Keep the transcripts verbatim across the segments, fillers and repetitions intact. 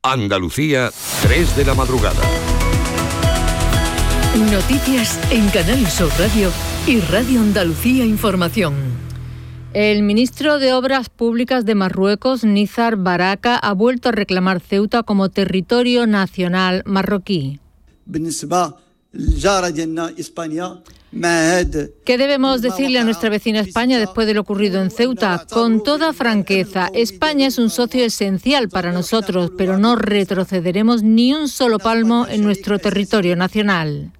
Andalucía, tres de la madrugada. Noticias en Canal Sur Radio y Radio Andalucía Información. El ministro de Obras Públicas de Marruecos, Nizar Baraka, ha vuelto a reclamar Ceuta como territorio nacional marroquí. ¿Qué debemos decirle a nuestra vecina España después de lo ocurrido en Ceuta? Con toda franqueza, España es un socio esencial para nosotros, pero no retrocederemos ni un solo palmo en nuestro territorio nacional.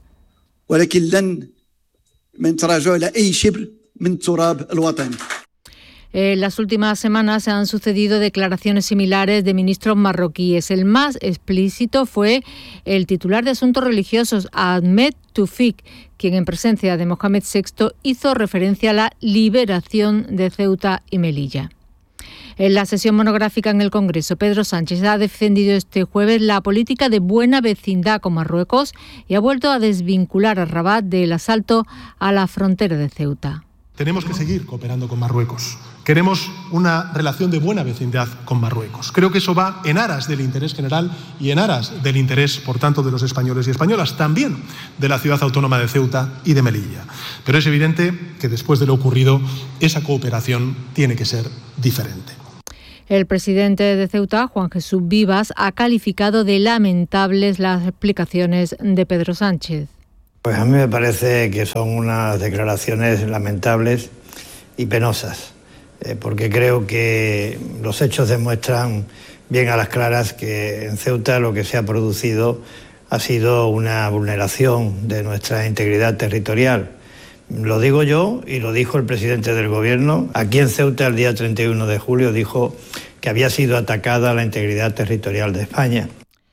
En las últimas semanas se han sucedido declaraciones similares de ministros marroquíes. El más explícito fue el titular de Asuntos Religiosos, Ahmed Toufik, quien en presencia de Mohamed sexto hizo referencia a la liberación de Ceuta y Melilla. En la sesión monográfica en el Congreso, Pedro Sánchez ha defendido este jueves la política de buena vecindad con Marruecos y ha vuelto a desvincular a Rabat del asalto a la frontera de Ceuta. Tenemos que seguir cooperando con Marruecos. Queremos una relación de buena vecindad con Marruecos. Creo que eso va en aras del interés general y en aras del interés, por tanto, de los españoles y españolas, también de la ciudad autónoma de Ceuta y de Melilla. Pero es evidente que después de lo ocurrido, esa cooperación tiene que ser diferente. El presidente de Ceuta, Juan Jesús Vivas, ha calificado de lamentables las explicaciones de Pedro Sánchez. Pues a mí me parece que son unas declaraciones lamentables y penosas, eh, porque creo que los hechos demuestran bien a las claras que en Ceuta lo que se ha producido ha sido una vulneración de nuestra integridad territorial. Lo digo yo y lo dijo el presidente del Gobierno. Aquí en Ceuta el día treinta y uno de julio dijo que había sido atacada la integridad territorial de España.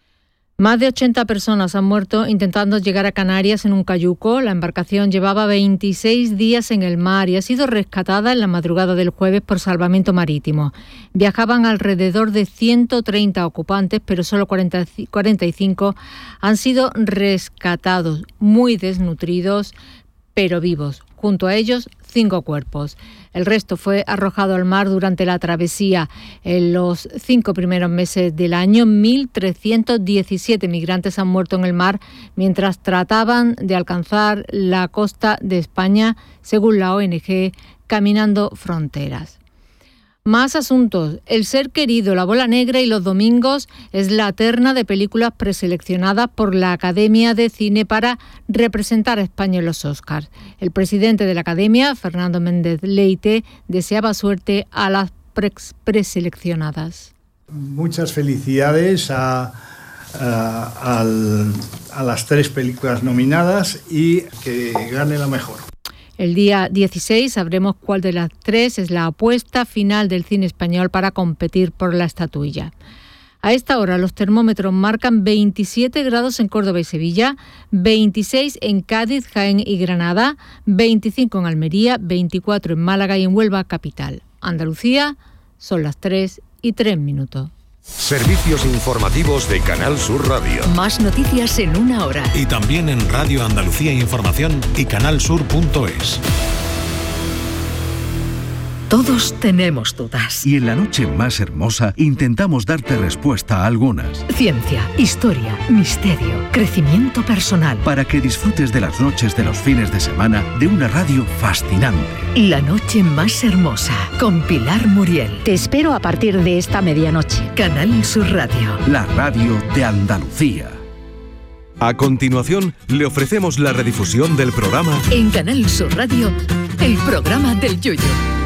Más de ochenta personas han muerto intentando llegar a Canarias en un cayuco. La embarcación llevaba veintiséis días en el mar y ha sido rescatada en la madrugada del jueves por Salvamento Marítimo. Viajaban alrededor de ciento treinta ocupantes, pero solo cuarenta y cinco han sido rescatados, muy desnutridos, pero vivos. Junto a ellos, cinco cuerpos. El resto fue arrojado al mar durante la travesía. En los cinco primeros meses del año, mil trescientos diecisiete migrantes han muerto en el mar mientras trataban de alcanzar la costa de España, según la O N G Caminando Fronteras. Más asuntos. El ser querido, La bola negra y Los domingos es la terna de películas preseleccionadas por la Academia de Cine para representar a España en los Oscars. El presidente de la Academia, Fernando Méndez Leite, deseaba suerte a las pre- preseleccionadas. Muchas felicidades a, a, al, a las tres películas nominadas y que gane la mejor. El día dieciséis sabremos cuál de las tres es la apuesta final del cine español para competir por la estatuilla. A esta hora los termómetros marcan veintisiete grados en Córdoba y Sevilla, veintiséis en Cádiz, Jaén y Granada, veinticinco en Almería, veinticuatro en Málaga y en Huelva capital. Andalucía, son las tres y tres minutos. Servicios informativos de Canal Sur Radio. Más noticias en una hora. Y también en Radio Andalucía Información y canalsur punto es. Todos tenemos dudas. Y en la noche más hermosa intentamos darte respuesta a algunas. Ciencia, historia, misterio, crecimiento personal. Para que disfrutes de las noches de los fines de semana de una radio fascinante. La noche más hermosa, con Pilar Muriel. Te espero a partir de esta medianoche. Canal Sur Radio. La radio de Andalucía. A continuación, le ofrecemos la redifusión del programa En Canal Sur Radio, el programa del Yoyo.